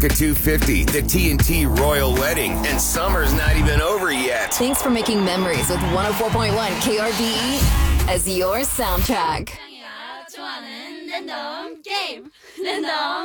At 250, the TNT Royal Wedding, and summer's not even over yet. Thanks for making memories with 104.1 KRBE as your soundtrack. 좋아하는 랜덤 게임 랜덤